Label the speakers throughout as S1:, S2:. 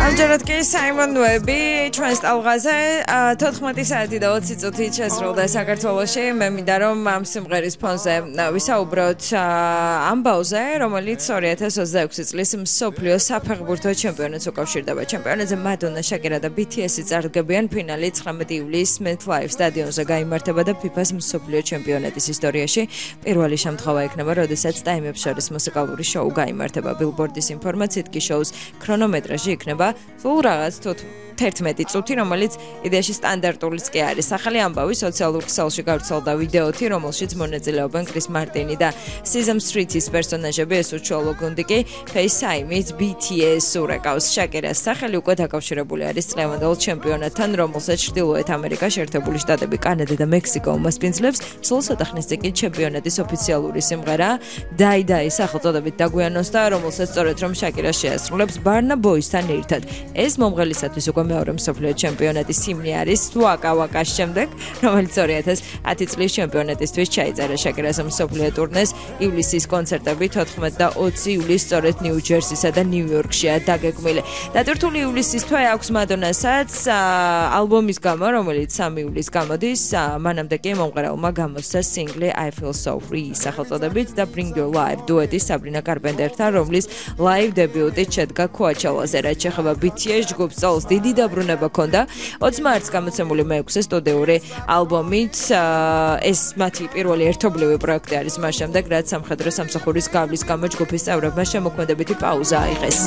S1: ამჯერად კი საიმონოები ჩვენს ტალღაზე 14 საათი და 20 წუთი შესრულდა საქართველოში. მე მინდა რომ ამ სიმღერის ფონზე ვისაუბროთ ამბავზე, რომელიც 2026 წლის მსოფლიო საფეხბურთო ჩემპიონატს უკავშირდება. ჩემპიონატზე მადონა, შაკირა და BTS-ი წარდგებიან. ფინალი 19 ივლისს MetLife სტადიონზე გაიმართება და FIFA-ს მსოფლიო ჩემპიონატის ისტორიაში პირველი შემთხვევა იქნება, როდესაც ტაიმებს შორის მუსიკალური შოუ გაიმართება. Billboard-ის ინფორმაციით კი შოუს ქრონომეტრაჟი იქნება სულ რაღაც 11 წუთი, რომელიც იდეაში სტანდარტულიც კი არის. ახალი ამბავი სოციალურ ქსელში გავრცელდა ვიდეოთი, რომელშიც მონაწილეობენ კრის მარტინი და Sesame Street-ის პერსონაჟები, ეს უშუალო გუნდი კი FaceTime-ით BTS ურეკავს. შაკირას სახელი უკვე დაკავშირებული არის წლევანდელ ჩემპიონატთან, რომელსაც ჩრდილოეთ ამერიკაში ერთებული შტატები, კანადა და მექსიკო უმასპინძლებს. სულ ცოტა ხნის წინ ჩემპიონატის ოფიციალური სიმღერა Die სახელწოდებით დაგვიანოსდა, რომელსაც სწორედ რომ შაკირა შეასრულებს Burna Boy-სთან ერთად. ეს მომღერლისათვის უკვე მეორე მსოფლიო ჩემპიონატის ჰიმნი არის Waka Waka-ს შემდეგ, რომელიც 2010 წლის ჩემპიონატისთვის ჩაიწერა. შაკირას მსოფლიო ტურნეს ივლისის კონცერტები 14 და 20 ივლისს სწორედ ნიუ-ჯერსისა და ნიუ-იორკშია დაგეგმილი. დატვირთული ივლისის თვე აქვს მადონასაც ალბომის გამო, რომელიც 3 ივლისს გამოდის. მანამდე კი მომღერალმა გამოსცა სინგლი I Feel So Free სახელწოდებით და Bring Your Life დუეტი Sabrina Carpenterთან, რომლის live დებიუტით შედგა Coachella-ზე. რაც შეეხება BTS ჯგუფს, წელს დიდი დაბრუნება ჰქონდა. 20 მარტს გამოცემული მეექვსე სტუდიური ალბომით ეს მათი პირველი ერთობლივი პროექტი არის მას შემდეგ, რაც სამხედრო სამსახურის გავლის გამო ჯგუფის წევრებმა შემოქმედებითი პაუზა აიღეს.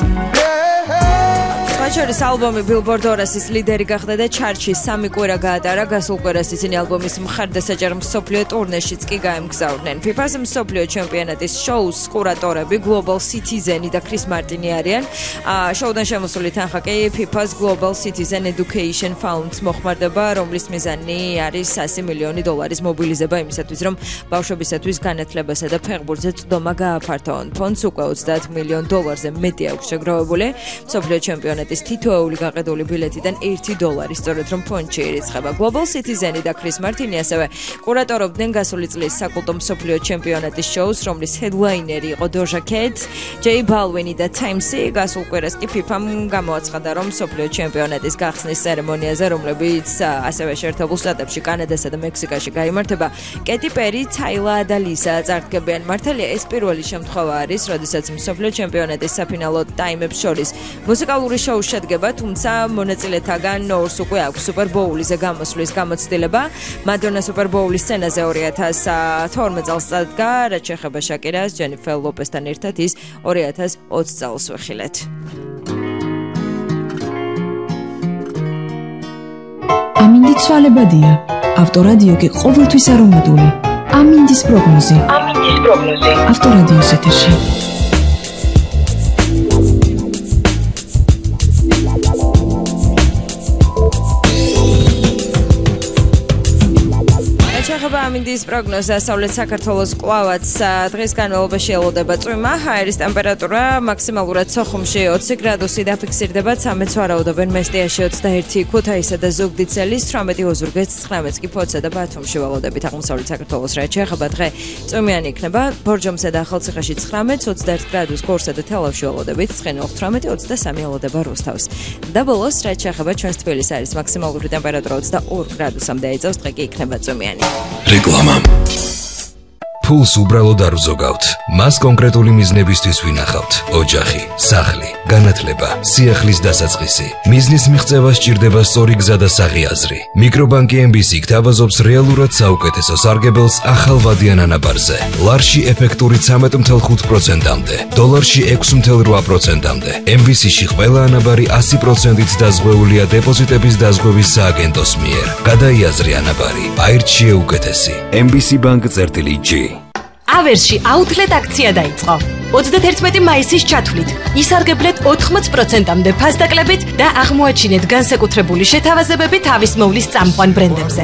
S1: შორის ალბომი Billboard 200-ის ლიდერი გახდა და ჩარტში 3 კვირა გაატარა. გასულ კვირას ისინი ალბომის მხარდასაჭერ მსოფლიო ტურნეშიც კი გაემგზავრნენ. FIFA-ს მსოფლიო ჩემპიონატის შოუს კურატორები Global Citizen და Chris Martin არიან. შოუდან შემოსული თანხა კი FIFA-ს Global Citizen Education Fund-ს მოხმარდება, რომლის მიზანი არის $100 მილიონი მობილიზება იმისათვის, რომ ბავშვებისათვის განათლებასა და ფეხბურთზე წვდომა გააფართოვონ. ფონდს უკვე $30 მილიონ მეტი აქვს შეგროვებული. მსოფლიო ჩემპიონატის თითოეული გაყიდული ბილეთიდან $1 სწორედ რომ ფონდში ირიცხება. Global Citizen-ი და Chris Martin-ი ასევე კურატორობდნენ გასული წლის საკულტო მსოფლიო ჩემპიონატის შოუს, რომლის ჰედლაინერი იყო Doja Cat, J Balvin-ი და Time-C. გასულ კვირას კი FIFA-მ გამოაცხადა, რომ მსოფლიო ჩემპიონატის გახსნის ცერემონიაზე, რომლებიც ასევე შეერთებულ შტატებში, კანადასა და მექსიკაში გაიმართება, Katy Perry, Tyla და Lisa წარდგებიან. მართალია ეს პირველი შემთხვევა არის, როდესაც მსოფლიო ჩემპიონატის საფინალო ტაიმებს შორის მუსიკალური შოუ შედგება, თუმცა მონაწილეთაგან ორს უკვე აქვს Super Bowl-ზე გამოსვლის გამოცდილება. მადონა Super Bowl-ის სცენაზე 2012 წელს წადგა, რაც შეეხება შაკირას, Jennifer Lopez-თან ერთად ის 2020 წელს ვეხილეთ.
S2: ამინდი ცვალებადია. ავტორადიო კი ყოველთვის არომატული. ამინდის პროგნოზი. ავტორადიოს ეთერში.
S1: ამინდის პროგნოზი დასავლეთ საქართველოს კვლავაც დღის განმავლობაში ელოდება წვიმა. ჰაერის ტემპერატურა მაქსიმალურად სოხუმში 20 გრადუსი დაფიქსირდება, 13 ვარაუდობენ მესტიაში 21, ქუთაისსა და ზუგდიდსელის 18, ოზურგეთს 19 კი ფოთსა და ბათუმში ველოდებით. აღმოსავლეთ საქართველოს რაც შეეხება დღე წვიმიანი იქნება, ბორჯომსა და ახალციხეში 19, 21 გრადუს გორსა და თელავში ველოდებით, ცხენოხ 18, 23 ელოდება რუსთავს. და ბოლოს რაც შეეხება ჩვენს თბილისს არის მაქსიმალური ტემპერატურა 22 გრადუსამდე ეწევს, დღე კი იქნება წვიმიანი.
S3: რეკლამა. ფულს უბრალოდ არ ვზოგავთ. მას კონკრეტული მიზნებისთვის ვინახავთ. ოჯახი, სახლი, განათლება, სიახლის დასაწყისი. მიზნის მიღწევა სჭირდება სწორი გზა და საღი აზრი. მიკრობანკი MBC გთავაზობს რეალურად საუკეთესო სარგებელს ახალ ვადიან ანაბარზე. ლარში ეფექტური 13.5%-მდე, დოლარში 6.8%-მდე. MBC-ში ყველა ანაბარი 100%-ით დაზღვეულია დეპოზიტების დაზღვევის სააგენტოს მიერ. გადაიაზრი ანაბარი, აირჩიე უკეთესი. MBC Bank-G.
S4: ავერსში აუთლეტ აქცია დაიწყო. 31 მაისის ჩათვლით ისარგებლეთ 80%-მდე ფასდაკლებით და აღმოაჩინეთ განსაკუთრებული შეთავაზებები თავის მოვლის წამყვან ბრენდებზე.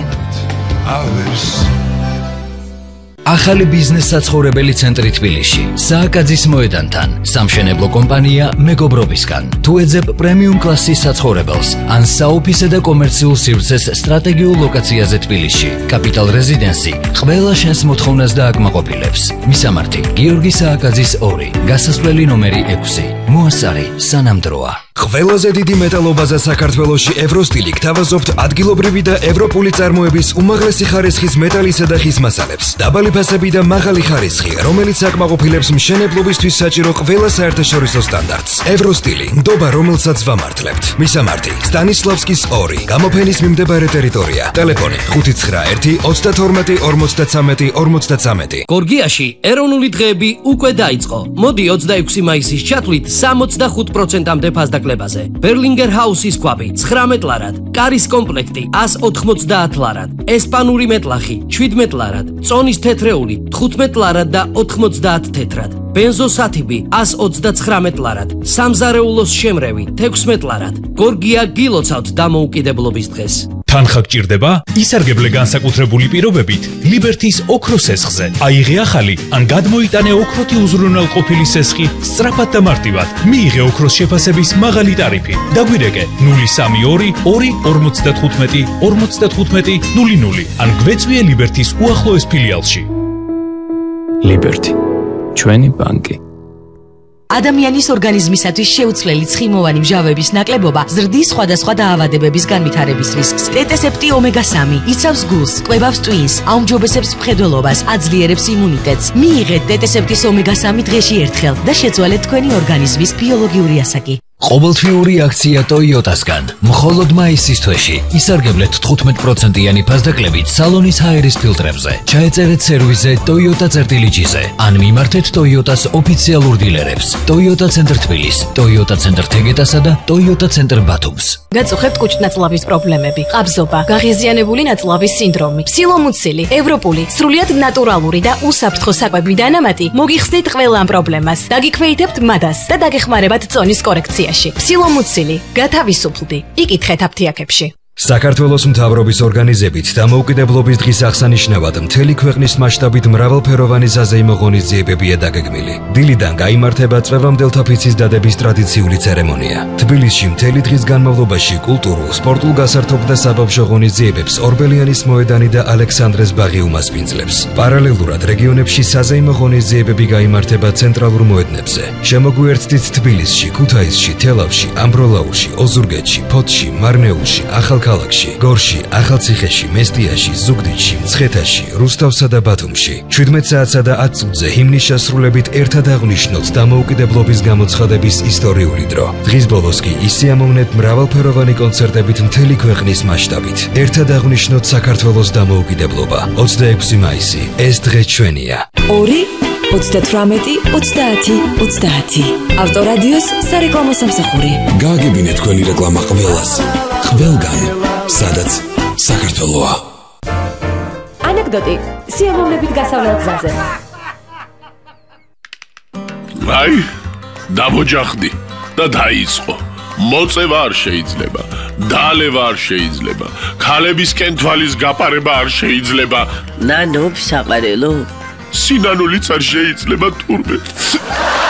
S5: ახალი ბიზნეს საცხოვრებელი ცენტრი თბილისში, სააკაძის მოედანთან, სამშენებლო კომპანია მეგობრობისგან. თუ ეძებ პრემიუმ კლასის საცხოვრებელს, ან საოფისე და კომერციულ სივრცეს სტრატეგიულ ლოკაციაზე თბილისში, კაპიტალ რეზიდენსი ყველა შენს მოთხოვნას და აკმაყოფილებს. მისამართი: გიორგი სააკაძის 2, გასასვლელი ნომერი 6, მოასწარი სანამ დროა.
S3: ყველაზე დიდი მეტალობაზა საქართველოში ევროსტილი გთავაზობთ ადგილობრივი და ევროპული წარმოების უმაღლესი ხარისხის მეტალისა და ხის მასალებს. დაბალი ფასები და მაღალი ხარისხი, რომელიც აკმაყოფილებს მშენებლობისთვის საჭირო ყველა საერთაშორისო სტანდარტს. ევროსტილი, ნდობა, რომელსაც ვამართლებთ. მისამართი: სტანისლავსკის 2, გამოფენის მიმდებარე ტერიტორია. ტელეფონი: 591 32 53 53.
S6: გორგიაში ეროვნული დღეები უკვე დაიწყო. მოდი 26 მაისის ჩათვლით 65%-ამდე ფასდაკლებაზე. Berlinger House-ის ქვაბი 19 ლარად, კარის კომპლექტი 190 ლარად, ესპანური მეტლახი 17 ლარად, წონის თეთრეული 15 ლარად და 90 თეთრად. ბენზოსათიბი 129 ლარად, სამზარეულოს შემრევი 16 ლარად. გორგია გილოცავთ დამოუკიდებლობის დღეს.
S7: თანხა გჭირდება? ისარგებლე განსაკუთრებული პირობებით ლიბერთის ოქროს სესხზე. აიღე ახალი ან გადმოიტანე ოქროთი უზრუნველყოფილი სესხი სწრაფად და მარტივად. მიიღე ოქროს შეფასების მაღალი ტარიფი. დაგვირეკე 032 2 55 00 ან გვეწვიე ლიბერთის უახლოეს ფილიალში.
S5: ლიბერთი, ჩვენი ბანკი.
S4: ადამიანის ორგანიზმისათვის შეუცვლელი ცხიმოვანი მჟავების ნაკლებობა ზრდის სხვადასხვა დაავადებების განვითარების რისკს. ტეტესეპტი ომეგა-3 იცავს გულს, კვებავს ტვინს, აუმჯობესებს მხედველობას, აძლიერებს იმუნიტეტს. მიიღეთ ტეტესეპტის ომეგა-3 დღეში ერთხელ და შეცვალეთ თქვენი ორგანიზმის ბიოლოგიური ასაკი.
S5: ყოველთვიური აქცია Toyota-სგან. მხოლოდ მაისის თვეში ისარგებლეთ 15%-იანი ფასდაკლებით სალონის ჰაერის ფილტრებზე. ჩაეწერეთ სერვიზზე Toyota-წერტილიჯიზე ან მიმართეთ Toyota-ს ოფიციალურ დილერებს. Toyota ცენტრ თბილის, Toyota ცენტრ თეგეტასა და Toyota ცენტრ ბათუმს.
S4: გაწუხებთ კუჭნაწლავის პრობლემები, ყაბზობა, გაღიზიანებული ნაწლავის სინდრომი, ფსილომუცილი, ევროპული, სრულიად ნატურალური და უსაფრთხო საკვები დანამატი. მოგიხსნით ყველა ამ პრობლემას. დაგიქვეითებთ მადას და დაგეხმარებათ წონის კორექცია. ფსილომუცილი, გათავისუფლდი. იკითხეთ აფთიაქებში.
S3: საქართველოს მთავრობის ორგანიზებით დამოუკიდებლობის დღის აღსანიშნავად მთელი ქვეყნის მასშტაბით მრავალფეროვანი საზეიმო ღონისძიებებია დაგეგმილი. დილიდან გაიმართება წვევამდელთა ფიცის დადების ტრადიციული ცერემონია. თბილისში მთელი დღის განმავლობაში კულტურულ, სპორტულ გასართობ და საბავშვო ღონისძიებებს ორბელიანის მოედანი და ალექსანდრეს ბაღი უმასპინძლებს. პარალელურად რეგიონებში საზეიმო ღონისძიებები გაიმართება ცენტრალურ მოედნებზე. შემოგვიერთდით თბილისში, ქუთაისში, თელავში, ამბროლაურში, ოზურგეთში, ფოთში, მარნეულში, ქალაქში, გორში, ახალციხეში, მესტიაში, ზუგდიდში, მცხეთაში, რუსთავსა და ბათუმში. 17 საათსა და 10 წუთზე ჰიმნის შესრულებით ერთად აღვნიშნოთ დამოუკიდებლობის გამოცხადების ისტორიული დრო. დღის ბოლოს კი ისიამოვნეთ მრავალფეროვანი კონცერტებით მთელი ქვეყნის მასშტაბით. ერთად აღვნიშნოთ საქართველოს დამოუკიდებლობა. 26 მაისი. ეს დღე ჩვენია.
S2: 2 38 30 30. ავტორადიოს სარეკლამო სამსახური.
S3: გააგებინეთ თქვენი რეკლამა ყველას. ყველგან, სადაც საქართველოა.
S4: ანეკდოტი სიამოვნებით გასავლელ გზაზე.
S8: აი, დამოჯახდი და დაიწყო. მოწევა არ შეიძლება, დალევა არ შეიძლება, ქალებისკენ თვალის გაპარება არ შეიძლება.
S9: ნანობს საყარელო?
S8: სინანულიც არ შეიძლება თურმე.